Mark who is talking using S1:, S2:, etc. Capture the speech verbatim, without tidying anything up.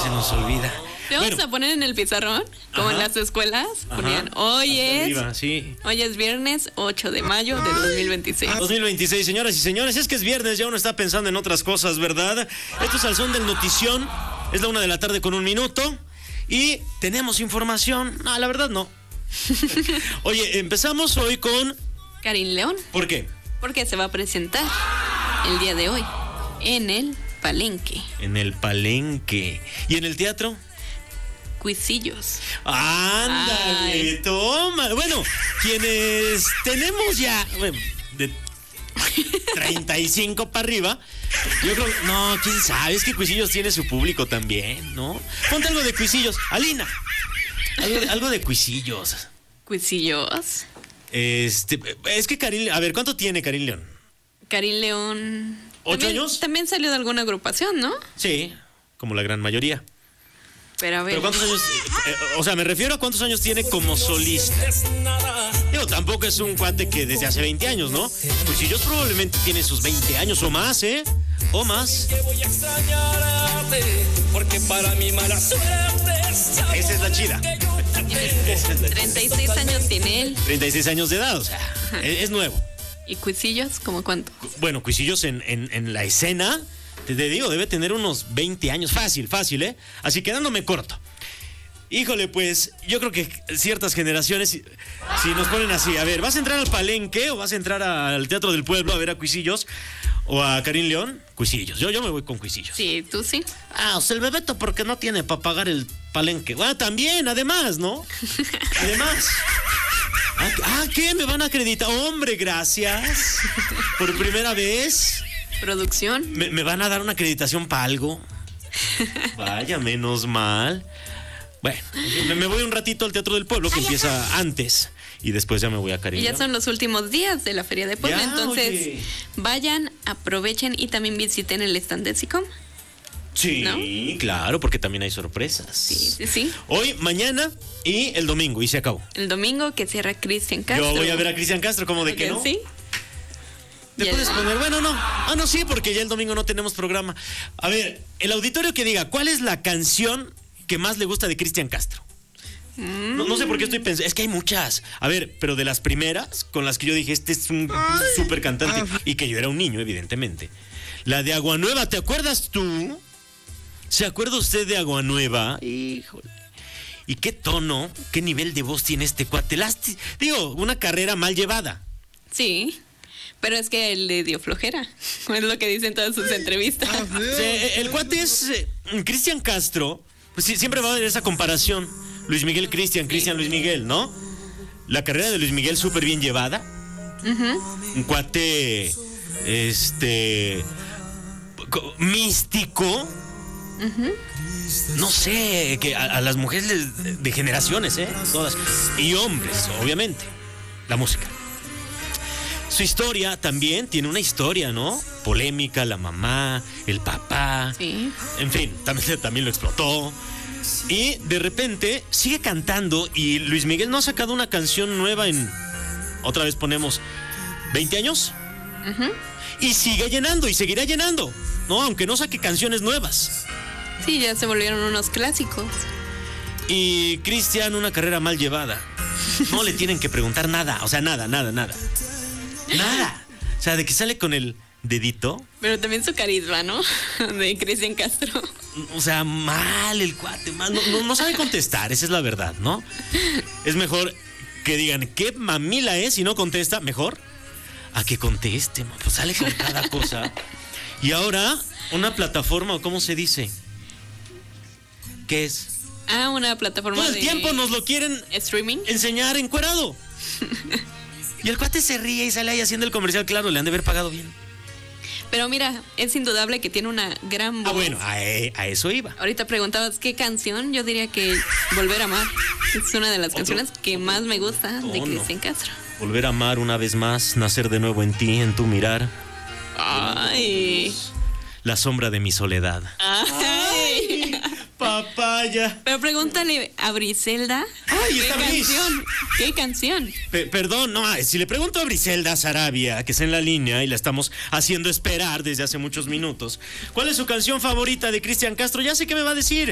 S1: se nos olvida.
S2: Le vamos
S1: Bueno.
S2: a poner en el pizarrón, como
S1: Ajá.
S2: en las escuelas, ponían,
S1: Ajá.
S2: hoy
S1: Hasta
S2: es,
S1: arriba, sí.
S2: hoy es viernes ocho de mayo de dos mil veintiséis.
S1: dos mil veintiséis, señoras y señores, es que es viernes, ya uno está pensando en otras cosas, ¿verdad? Esto es al son del notición, es la una de la tarde con un minuto y tenemos información. No, la verdad no. Oye, empezamos hoy con...
S2: Karin León,
S1: ¿Por qué?
S2: porque se va a presentar el día de hoy en el Palenque.
S1: En el Palenque. ¿Y en el teatro?
S2: Cuisillos.
S1: Ándale,
S2: Ay.
S1: toma. Bueno, quienes tenemos ya bueno, de treinta y cinco para arriba, yo creo, no, quién sabe, es que Cuisillos tiene su público también, ¿no? Ponte algo de Cuisillos, Alina. Algo de, algo de Cuisillos.
S2: Cuisillos.
S1: Este, es que Karin, a ver, ¿cuánto tiene Karin León?
S2: Karin León.
S1: ¿Ocho
S2: también-
S1: años?
S2: También salió de alguna agrupación, ¿no?
S1: Sí, como la gran mayoría.
S2: Pero a ver.
S1: Pero ¿cuántos años? eh, eh, o sea, me refiero a cuántos años tiene como solista. Digo, tampoco es un cuate que desde hace veinte años, ¿no? Pues si yo probablemente tiene sus veinte años o más, ¿eh? O más.
S3: Que voy a extrañarte, porque para mi mala suerte
S1: Esa es la chida. Esa es la chida.
S2: treinta y seis años tiene él.
S1: treinta y seis años de edad, o sea, es, es nuevo.
S2: ¿Y Cuisillos? ¿Cómo cuánto?
S1: Bueno, Cuisillos en, en, en la escena, te, te digo, debe tener unos veinte años. Fácil, fácil, ¿eh? Así quedándome corto. Híjole, pues yo creo que ciertas generaciones, si, si nos ponen así, a ver, ¿vas a entrar al Palenque o vas a entrar al Teatro del Pueblo a ver a Cuisillos o a Karin León? Cuisillos, yo, yo me voy con Cuisillos.
S2: Sí, tú sí.
S1: Ah, o sea, el Bebeto porque no tiene para pagar el Palenque. Ah, también, además, ¿no? Además. Ah, ah, ¿qué? ¿Me van a acreditar? Hombre, gracias. Por primera vez.
S2: Producción.
S1: ¿Me, me van a dar una acreditación para algo? Vaya, menos mal. Bueno, me, me voy un ratito al Teatro del Pueblo, que empieza antes. Y después ya me voy a Karin
S2: Y ya
S1: León.
S2: son los últimos días de la Feria de Puebla.
S1: Ya,
S2: Entonces,
S1: oye.
S2: vayan, aprovechen y también visiten el stand de SICOM.
S1: Sí,
S2: ¿no?
S1: claro, porque también hay sorpresas.
S2: Sí, sí, sí.
S1: Hoy, mañana y el domingo, y se acabó.
S2: El domingo que cierra Cristian Castro.
S1: Yo voy a ver a Cristian Castro, ¿cómo de que no?
S2: Sí.
S1: ¿Te
S2: Y
S1: puedes
S2: el-
S1: poner? Bueno, no. Ah, no, sí, porque ya el domingo no tenemos programa. A ver, el auditorio que diga, ¿cuál es la canción que más le gusta de Cristian Castro? No, no sé por qué estoy pensando. Es que hay muchas. A ver, pero de las primeras, con las que yo dije, este es un súper cantante. Y que yo era un niño, evidentemente. La de Agua Nueva, ¿te acuerdas tú? ¿Se acuerda usted de Agua Nueva? Híjole. ¿Y qué tono, qué nivel de voz tiene este cuate? Lasti- Digo, una carrera mal llevada.
S2: Sí. Pero es que él le dio flojera. Es lo que dicen todas sus entrevistas.
S1: O sea, el cuate es eh, Cristian Castro, pues sí, siempre va a haber esa comparación. Luis Miguel Cristian, Cristian Luis Miguel, ¿no? La carrera de Luis Miguel súper bien llevada. Un cuate, este, co- místico. No sé, que a, a las mujeres les- de generaciones, ¿eh? Todas. Y hombres, obviamente. La música. Su historia también tiene una historia, ¿no? Polémica, la mamá, el papá.
S2: Sí.
S1: En fin, también, también lo explotó. Y de repente sigue cantando y Luis Miguel no ha sacado una canción nueva en, otra vez ponemos, veinte años. Y sigue llenando y seguirá llenando, ¿no? Aunque no saque canciones nuevas.
S2: Sí, ya se volvieron unos clásicos.
S1: Y Cristian, una carrera mal llevada. No le tienen que preguntar nada, o sea, nada, nada, nada. Nada. O sea, de que sale con el dedito.
S2: Pero también su carisma, ¿no? De Cristian Castro.
S1: O sea, mal el cuate, mal. No, no, no sabe contestar, esa es la verdad, ¿no? Es mejor que digan qué mamila es y no contesta, mejor a que conteste, man, pues sale con cada cosa. Y ahora, una plataforma, ¿o cómo se dice? ¿Qué es?
S2: Ah, una plataforma
S1: Todo el
S2: de
S1: tiempo nos lo quieren
S2: streaming.
S1: enseñar encuerado. Y el cuate se ríe y sale ahí haciendo el comercial, claro, le han de haber pagado bien.
S2: Pero mira, es indudable que tiene una gran voz.
S1: Ah, bueno, a, a eso iba.
S2: Ahorita preguntabas qué canción, yo diría que Volver a Amar. Es una de las
S1: Otro-
S2: canciones que
S1: otro
S2: más me gusta de
S1: tono.
S2: Cristian Castro.
S1: Volver a amar una vez más, nacer de nuevo en ti, en tu mirar,
S2: Ay.
S1: la sombra de mi soledad.
S2: Ay.
S1: Papaya.
S2: Pero pregúntale a Briselda.
S1: Ay,
S2: ¿Qué
S1: está Bris.
S2: canción? ¿Qué canción?
S1: Pe- perdón, no, si le pregunto a Briselda Sarabia, que está en la línea y la estamos haciendo esperar desde hace muchos minutos, ¿cuál es su canción favorita de Cristian Castro? Ya sé qué me va a decir.